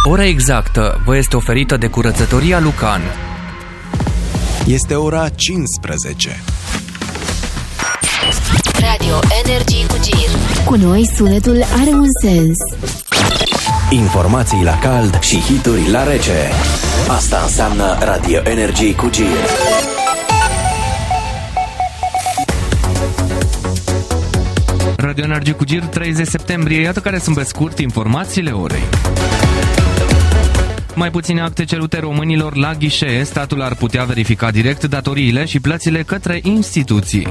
Ora exactă vă este oferită de Curățătoria Lucan. Este ora 15. Radio Energy cu Gir. Cu noi sunetul are un sens. Informații la cald și hituri la rece. Asta înseamnă Radio Energy cu Gir. Radio Energy cu Gir, 30 septembrie. Iată care sunt pe scurt informațiile orei. Mai puține acte cerute românilor la ghișee. Statul ar putea verifica direct datoriile și plățile către instituții.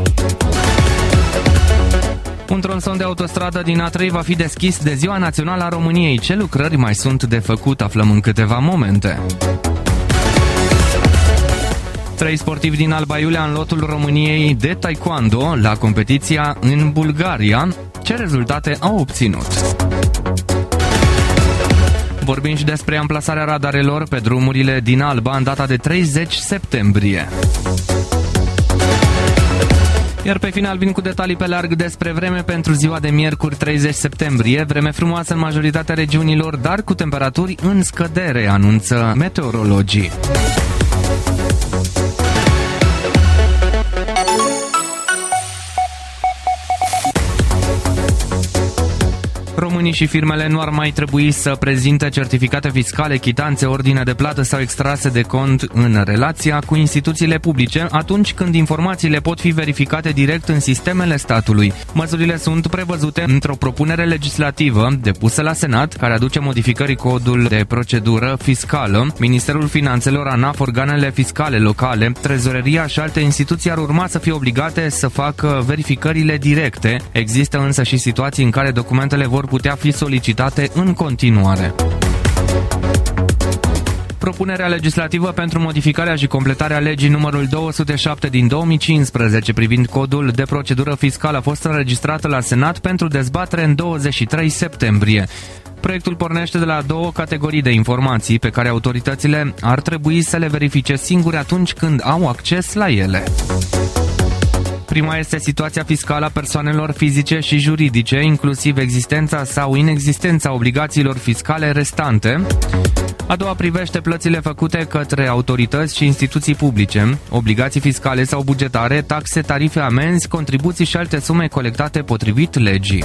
Un tronson de autostradă din A3 va fi deschis de Ziua Națională a României. Ce lucrări mai sunt de făcut? Aflăm în câteva momente. 3 sportivi din Alba Iulia în lotul României de taekwondo la competiția în Bulgaria. Ce rezultate au obținut? Vorbim și despre amplasarea radarelor pe drumurile din Alba în data de 30 septembrie. Iar pe final vin cu detalii pe larg despre vreme pentru ziua de miercuri 30 septembrie. Vreme frumoasă în majoritatea regiunilor, dar cu temperaturi în scădere, anunță meteorologii. Românii și firmele nu ar mai trebui să prezinte certificate fiscale, chitanțe, ordine de plată sau extrase de cont în relația cu instituțiile publice atunci când informațiile pot fi verificate direct în sistemele statului. Măsurile sunt prevăzute într-o propunere legislativă depusă la Senat, care aduce modificări codul de procedură fiscală. Ministerul Finanțelor, ANAF, organele fiscale locale, trezoreria și alte instituții ar urma să fie obligate să facă verificările directe. Există însă și situații în care documentele vor putea fi solicitate în continuare. Propunerea legislativă pentru modificarea și completarea legii numărul 207 din 2015 privind codul de procedură fiscală a fost înregistrată la Senat pentru dezbatere în 23 septembrie. Proiectul pornește de la 2 categorii de informații pe care autoritățile ar trebui să le verifice singure atunci când au acces la ele. Prima este situația fiscală a persoanelor fizice și juridice, inclusiv existența sau inexistența obligațiilor fiscale restante. A doua privește plățile făcute către autorități și instituții publice, obligații fiscale sau bugetare, taxe, tarife, amenzi, contribuții și alte sume colectate potrivit legii.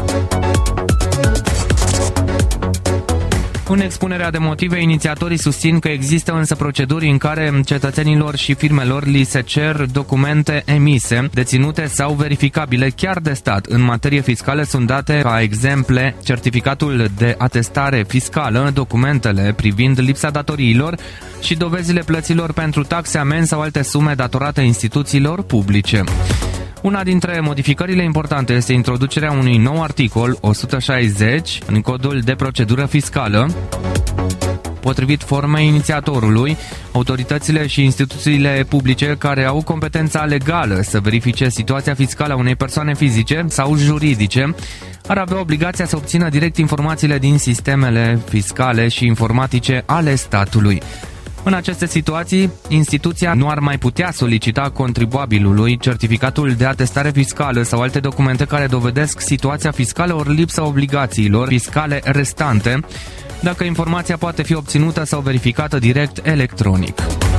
În expunerea de motive, inițiatorii susțin că există însă proceduri în care cetățenilor și firmelor li se cer documente emise, deținute sau verificabile chiar de stat. În materie fiscală sunt date ca exemple certificatul de atestare fiscală, documentele privind lipsa datoriilor și dovezile plăților pentru taxe, amenzi sau alte sume datorate instituțiilor publice. Una dintre modificările importante este introducerea unui nou articol 160 în codul de procedură fiscală. Potrivit formei inițiatorului, autoritățile și instituțiile publice care au competența legală să verifice situația fiscală a unei persoane fizice sau juridice ar avea obligația să obțină direct informațiile din sistemele fiscale și informatice ale statului. În aceste situații, instituția nu ar mai putea solicita contribuabilului certificatul de atestare fiscală sau alte documente care dovedesc situația fiscală ori lipsa obligațiilor fiscale restante, dacă informația poate fi obținută sau verificată direct electronic.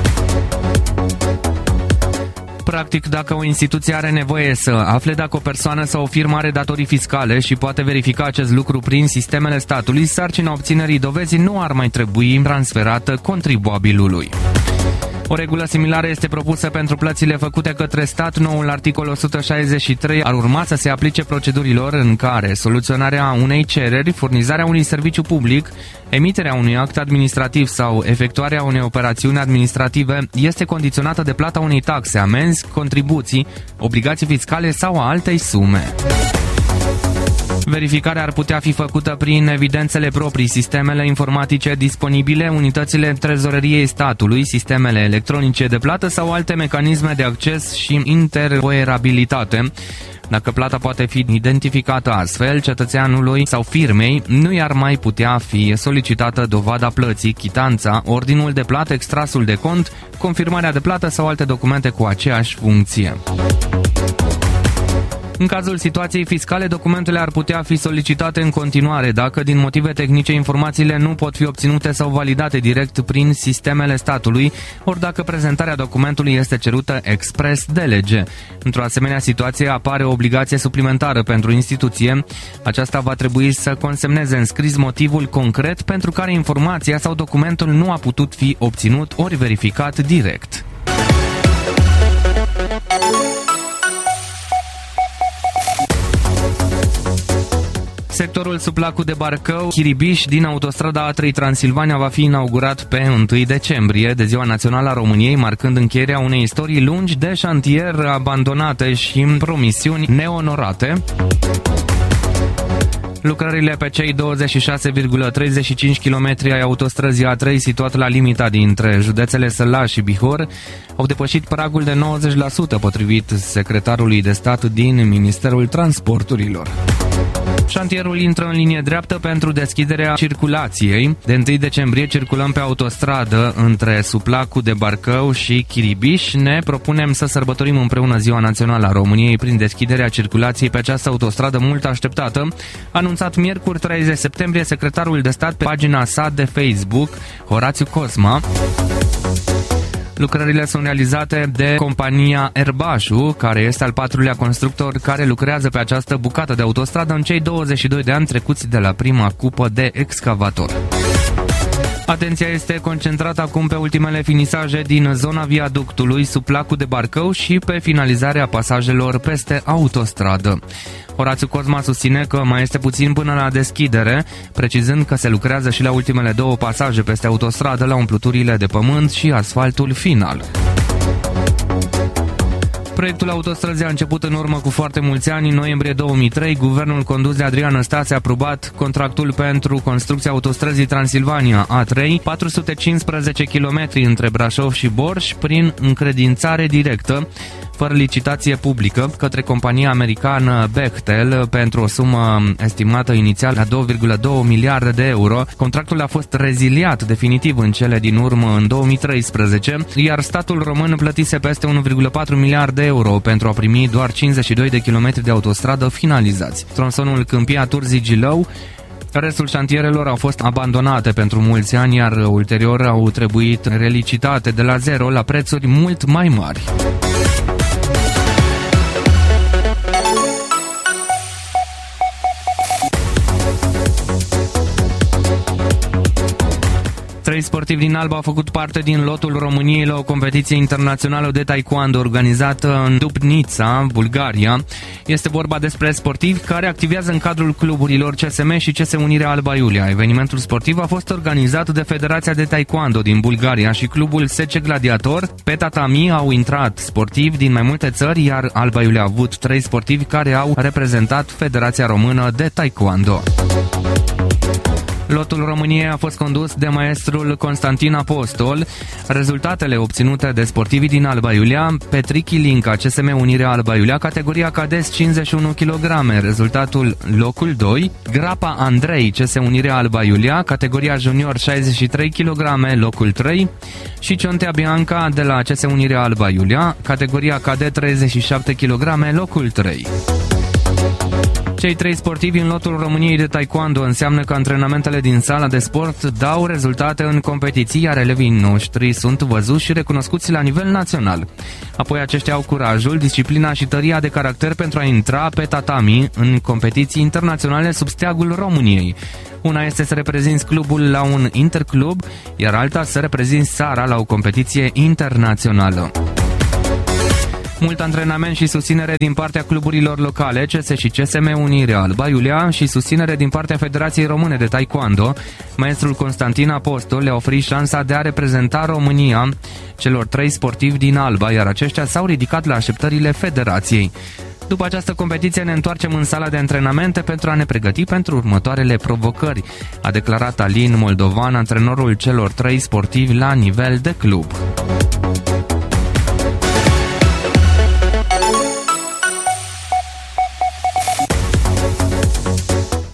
Practic, dacă o instituție are nevoie să afle dacă o persoană sau o firmă are datorii fiscale și poate verifica acest lucru prin sistemele statului, sarcina obținerii dovezii nu ar mai trebui transferată contribuabilului. O regulă similară este propusă pentru plățile făcute către stat. Noul articol 163 ar urma să se aplice procedurilor în care soluționarea unei cereri, furnizarea unui serviciu public, emiterea unui act administrativ sau efectuarea unei operațiuni administrative este condiționată de plata unei taxe, amenzi, contribuții, obligații fiscale sau a altei sume. Verificarea ar putea fi făcută prin evidențele proprii, sistemele informatice disponibile, unitățile trezoreriei statului, sistemele electronice de plată sau alte mecanisme de acces și interoperabilitate. Dacă plata poate fi identificată astfel, cetățeanului sau firmei nu i-ar mai putea fi solicitată dovada plății, chitanța, ordinul de plată, extrasul de cont, confirmarea de plată sau alte documente cu aceeași funcție. În cazul situației fiscale, documentele ar putea fi solicitate în continuare dacă, din motive tehnice, informațiile nu pot fi obținute sau validate direct prin sistemele statului, ori dacă prezentarea documentului este cerută expres de lege. Într-o asemenea situație apare o obligație suplimentară pentru instituție. Aceasta va trebui să consemneze în scris motivul concret pentru care informația sau documentul nu a putut fi obținut ori verificat direct. Sectorul sub lacul de Bacău, Chiribiș, din autostrada A3 Transilvania va fi inaugurat pe 1 decembrie, de Ziua Națională a României, marcând încheierea unei istorii lungi de șantier abandonate și promisiuni neonorate. Lucrările pe cei 26,35 km ai autostrăzii A3, situat la limita dintre județele Sălaș și Bihor, au depășit pragul de 90%, potrivit secretarului de stat din Ministerul Transporturilor. Șantierul intră în linie dreaptă pentru deschiderea circulației. De 1 decembrie circulăm pe autostradă între Suplacul de Bacău și Chiribiș. Ne propunem să sărbătorim împreună Ziua Națională a României prin deschiderea circulației pe această autostradă mult așteptată, anunțat miercuri 30 septembrie secretarul de stat pe pagina sa de Facebook, Horațiu Cosma. Lucrările sunt realizate de compania Erbașu, care este al patrulea constructor care lucrează pe această bucată de autostradă în cei 22 de ani trecuți de la prima cupă de excavator. Atenția este concentrată acum pe ultimele finisaje din zona viaductului sub lacul de Bacău și pe finalizarea pasajelor peste autostradă. Horațiu Cosma susține că mai este puțin până la deschidere, precizând că se lucrează și la ultimele două pasaje peste autostradă, la umpluturile de pământ și asfaltul final. Proiectul autostrăzii a început în urmă cu foarte mulți ani. În noiembrie 2003, guvernul condus de Adrian Năstase a aprobat contractul pentru construcția autostrăzii Transilvania A3, 415 km între Brașov și Borș, prin încredințare directă, fără licitație publică, către compania americană Bechtel pentru o sumă estimată inițial la 2,2 miliarde de euro. Contractul a fost reziliat definitiv în cele din urmă în 2013, iar statul român plătise peste 1,4 miliarde de euro pentru a primi doar 52 de kilometri de autostradă finalizați. Tronsonul Câmpia-Turzii-Gilău. Restul șantierelor au fost abandonate pentru mulți ani, iar ulterior au trebuit relicitate de la zero la prețuri mult mai mari. Trei sportivi din Alba au făcut parte din lotul României la o competiție internațională de taekwondo organizată în Dubnița, Bulgaria. Este vorba despre sportivi care activează în cadrul cluburilor CSM și CS Unirea Alba Iulia. Evenimentul sportiv a fost organizat de Federația de Taekwondo din Bulgaria și clubul SC Gladiator. Pe tatami au intrat sportivi din mai multe țări, iar Alba Iulia a avut 3 sportivi care au reprezentat Federația Română de Taekwondo. Lotul României a fost condus de maestrul Constantin Apostol. Rezultatele obținute de sportivii din Alba Iulia: Petrichi Linca, CSM Unirea Alba Iulia, categoria cades 51 kg, rezultatul locul 2; Grapa Andrei, CS Unirea Alba Iulia, categoria junior 63 kg, locul 3; și Ciontea Bianca de la CS Unirea Alba Iulia, categoria cadet 37 kg, locul 3. Cei 3 sportivi în lotul României de taekwondo înseamnă că antrenamentele din sala de sport dau rezultate în competiții, iar elevii noștri sunt văzuți și recunoscuți la nivel național. Apoi aceștia au curajul, disciplina și tăria de caracter pentru a intra pe tatami în competiții internaționale sub steagul României. Una este să reprezinți clubul la un interclub, iar alta să reprezinți țara la o competiție internațională. Mult antrenament și susținere din partea cluburilor locale, CS și CSM Unirea Alba Iulia, și susținere din partea Federației Române de Taekwondo. Maestrul Constantin Apostol le-a oferit șansa de a reprezenta România celor 3 sportivi din Alba, iar aceștia s-au ridicat la așteptările Federației. După această competiție ne întoarcem în sala de antrenamente pentru a ne pregăti pentru următoarele provocări, a declarat Alin Moldovan, antrenorul celor 3 sportivi la nivel de club.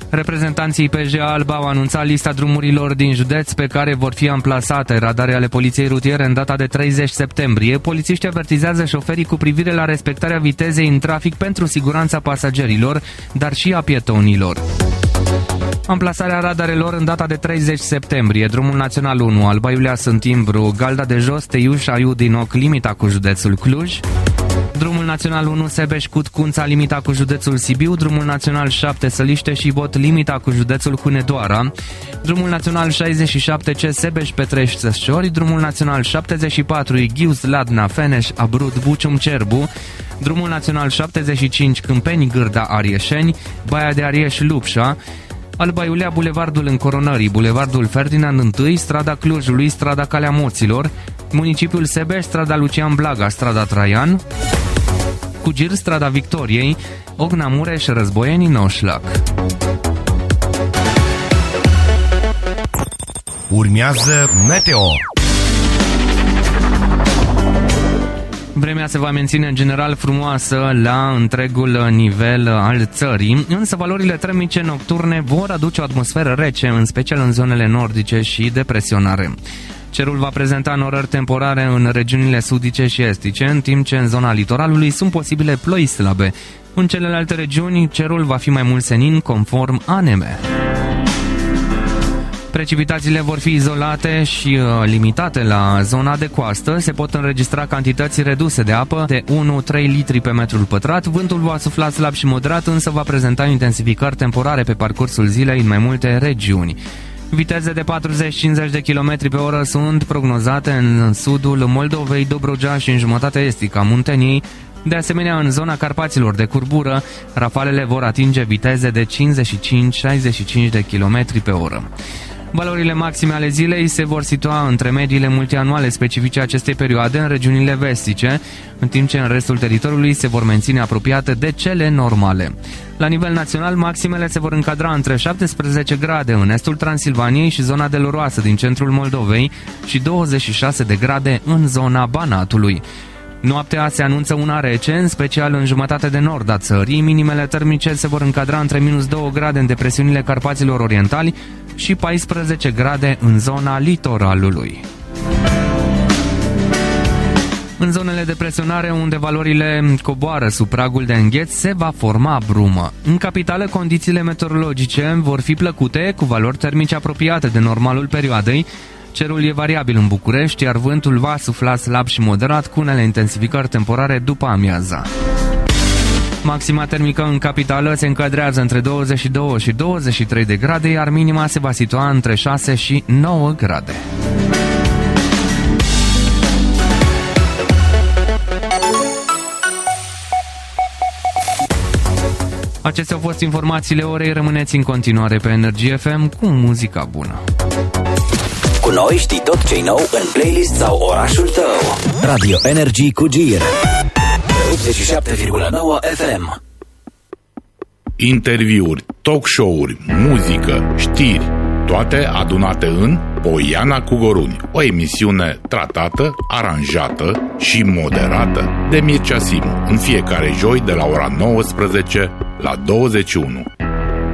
Reprezentanții PJA Alba au anunțat lista drumurilor din județ pe care vor fi amplasate radare ale poliției rutiere în data de 30 septembrie. Polițiștii avertizează șoferii cu privire la respectarea vitezei în trafic pentru siguranța pasagerilor, dar și a pietonilor. Amplasarea radarelor în data de 30 septembrie. Drumul Național 1, Alba Iulia Sântimbru, Galda de Jos, Teiuș, Aiudinoc, limita cu județul Cluj. Drumul Național 1, Sebeș-Cutcunța, limita cu județul Sibiu. Drumul Național 7, Săliște și Bot, limita cu județul Hunedoara. Drumul Național 67C, Sebeș-Petrești, Sășori. Drumul Național 74, Ighiuz, Ladna, Feneș, Abrud, Bucium, Cerbu. Drumul Național 75, Câmpeni, Gârda, Arieșeni, Baia de Arieș, Lupșa. Alba Iulia, Bulevardul Încoronării, Bulevardul Ferdinand I, Strada Clujului, Strada Calea Moților, Municipiul Sebeș, Strada Lucian Blaga, Strada Traian, Cugir, Strada Victoriei, Ogna Mureș, Războieni, Noșlac. Urmează Meteo. Vremea se va menține în general frumoasă la întregul nivel al țării, însă valorile termice nocturne vor aduce o atmosferă rece, în special în zonele nordice și depresionare. Cerul va prezenta norări temporare în regiunile sudice și estice, în timp ce în zona litoralului sunt posibile ploi slabe. În celelalte regiuni, cerul va fi mai mult senin, conform ANM. Precipitațiile vor fi izolate și limitate la zona de coastă. Se pot înregistra cantități reduse de apă de 1-3 litri pe metrul pătrat. Vântul va sufla slab și moderat, însă va prezenta intensificări temporare pe parcursul zilei în mai multe regiuni. Viteze de 40-50 de km pe oră sunt prognozate în sudul Moldovei, Dobrogea și în jumătatea estică a Munteniei. De asemenea, în zona Carpaților de curbură, rafalele vor atinge viteze de 55-65 de km pe oră. Valorile maxime ale zilei se vor situa între mediile multianuale specifice acestei perioade în regiunile vestice, în timp ce în restul teritoriului se vor menține apropiate de cele normale. La nivel național, maximele se vor încadra între 17 grade în estul Transilvaniei și zona deloroasă din centrul Moldovei și 26 de grade în zona Banatului. Noaptea se anunță una rece, în special în jumătatea de nord a țării. Minimele termice se vor încadra între minus 2 grade în depresiunile Carpaților Orientali și 14 grade în zona litoralului. În zonele de presionare, unde valorile coboară sub pragul de îngheț, se va forma brumă. În capitală, condițiile meteorologice vor fi plăcute, cu valori termice apropiate de normalul perioadei. Cerul e variabil în București, iar vântul va sufla slab și moderat, cu unele intensificări temporare după amiaza. Maxima termică în capitală se încadrează între 22 și 23 de grade, iar minima se va situa între 6 și 9 grade. Acestea au fost informațiile orei. Rămâneți în continuare pe Energy FM cu muzica bună. Cu noi știi tot ce-i nou în playlist sau orașul tău. Radio Energy cu Gir 87,9 FM. Interviuri, talk show-uri, muzică, știri, toate adunate în Poiana cu Goruni, o emisiune tratată, aranjată și moderată de Mircea Simu, în fiecare joi de la ora 19 la 21.